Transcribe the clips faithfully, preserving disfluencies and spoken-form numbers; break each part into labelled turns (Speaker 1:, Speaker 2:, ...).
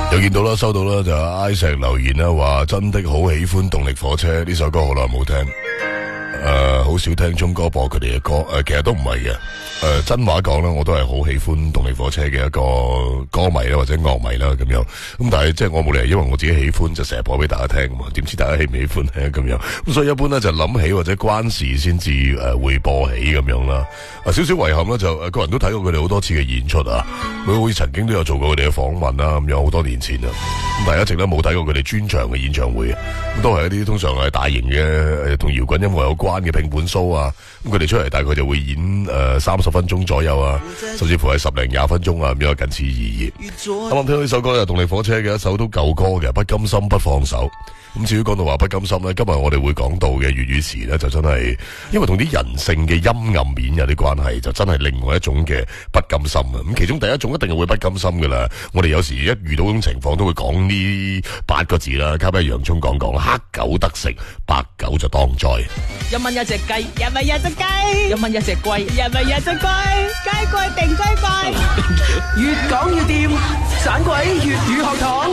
Speaker 1: 又見到啦，收到啦，就阿 I 石留言啦，話真的好喜歡動力火車呢首歌，好耐冇聽。誒、呃，好少聽中歌播佢哋嘅歌，誒、呃，其實都唔係嘅。誒、呃，真話講啦，我都係好喜歡動力火車嘅一個歌迷啦，或者樂迷啦咁樣。咁但係即係我冇理由因為我自己喜歡就成日播俾大家聽嘛，點知大家喜唔喜歡咧咁樣？咁所以一般咧就諗起或者關事先至誒會播起咁樣啦。啊，少少遺憾啦，就誒個人都睇過佢哋好多次嘅演出啊，佢好似曾經都有做過佢哋嘅訪問啦，咁樣好多年前啊。咁但係一直都冇睇過佢哋專場嘅演唱會，咁都係一啲通常係大型嘅同搖滾音樂有關嘅拼盤 show 啊。咁佢哋出嚟大概就會演誒三十分鐘左右啊，甚至乎係十零廿分鐘啊，咁樣僅此而已。啱啱聽到呢首歌咧，動力火車嘅一首都舊歌嘅，不甘心不放手。咁至於講到話不甘心咧，今日我哋會講到嘅粵語詞咧，就真係因為同啲人性嘅陰暗面有啲關係，就真係另外一種嘅不甘心啊！咁其中第一種一定係會不甘心噶啦。我哋有時一遇到種情況，都會講呢八個字啦，交俾洋蔥講講，黑狗得食，白狗就當災。
Speaker 2: 一蚊一隻雞，一蚊一隻雞，一蚊一隻龜，一蚊一隻龜，雞貴定雞貴，越講越掂，盞鬼粵語學堂。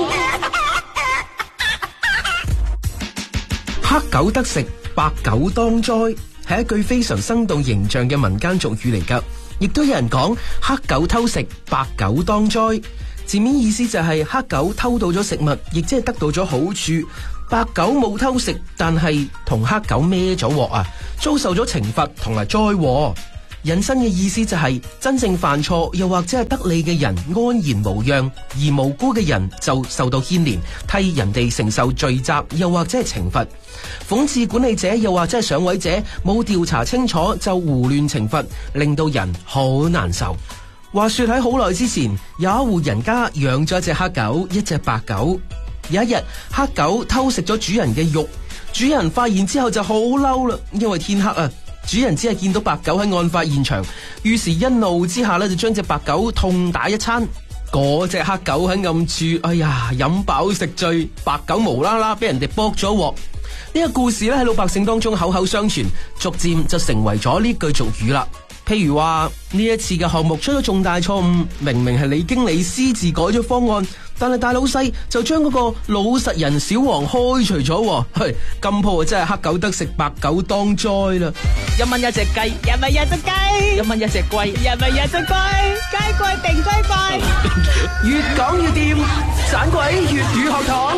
Speaker 3: 黑狗得食，白狗當災，係一句非常生動形象嘅民間俗語嚟㗎。亦都有人講黑狗偷食，白狗當災。字面意思就係黑狗偷到咗食物，亦即係得到咗好處；白狗冇偷食，但係同黑狗孭咗鑊啊，遭受咗懲罰同埋災禍。引申嘅意思就係、是、真正犯錯又或者係得利嘅人安然無恙，而無辜嘅人就受到牽連，替人哋承受罪責又或者係懲罰。諷刺管理者又或者係上位者冇調查清楚就胡亂懲罰，令到人好難受。話說喺好耐之前，有一戶人家養咗一隻黑狗，一隻白狗。有一日，黑狗偷食咗主人嘅肉，主人發現之後就好嬲啦，因為天黑啊。主人只係見到白狗喺案發現場，於是一怒之下咧就將隻白狗痛打一餐。嗰隻黑狗喺暗處，哎呀，飲飽食醉，白狗無啦啦俾人哋剝咗鑊。呢個故事咧喺老百姓當中口口相傳，逐漸就成為咗呢句俗語啦。譬如話呢一次嘅項目出咗重大錯誤，明明係李經理私自改咗方案，但係大老細就將嗰個老實人小黃開除咗。嘿，今鋪真係黑狗得食，白狗當災啦！
Speaker 2: 一蚊一隻雞，一蚊一隻雞，一蚊一隻龜，一蚊一隻龜，雞貴定雞貴，
Speaker 3: 越講越掂，盞鬼粵語學堂。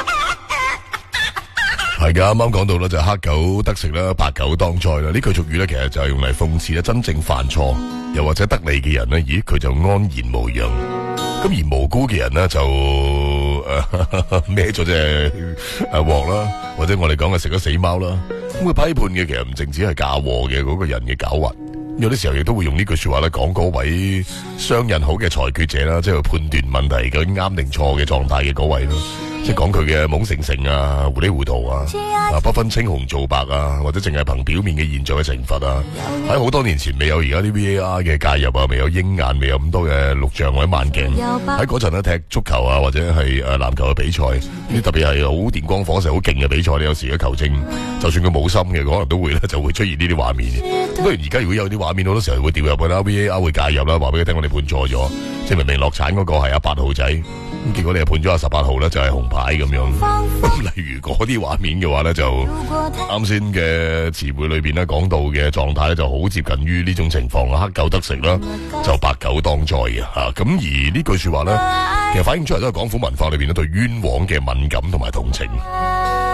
Speaker 1: 係噶，啱啱講到啦，就黑狗得食啦，白狗當災啦。呢句俗語咧，其實就係用嚟諷刺咧真正犯錯又或者得利嘅人咧，咦佢就安然無恙，咁而無辜嘅人咧就誒孭咗隻誒鑊啦，或者我哋講嘅食咗死貓啦。咁佢批判嘅其實唔淨止係嫁禍嘅嗰個人嘅狡猾，有啲時候亦都會用呢句說話咧講嗰位相印好嘅裁決者啦，即係判斷問題究竟啱定錯嘅狀態嘅嗰位咯。即係講佢嘅懵成成啊，糊里糊塗啊，啊不分青紅皂白啊，或者淨係憑表面嘅現象嘅懲罰啊。喺好多年前未有而家啲 V A R 嘅介入啊，未有鷹眼，未有咁多嘅錄像或者慢鏡。喺嗰陣咧踢足球啊，或者係誒籃球嘅比賽，呢特別係好電光火石好勁嘅比賽，你有時嘅球證就算佢冇心嘅，可能都會咧就會出現呢啲畫面。咁當然而家如果有啲畫面，好多時候會掉入去啦 ，V A R 會介入啦，話俾佢聽我哋判錯咗，即係明明落鏟嗰個係阿八號仔。咁結果你係判咗阿十八號咧，就係紅牌咁樣。咁例如嗰啲畫面嘅話咧，就啱先嘅詞彙裏邊咧講到嘅狀態咧，就好接近於呢種情況啊，黑狗得食啦，就白狗當災嘅吓。咁而呢句說話咧，其實反映出嚟都係廣府文化裏邊咧對冤枉嘅敏感同埋同情。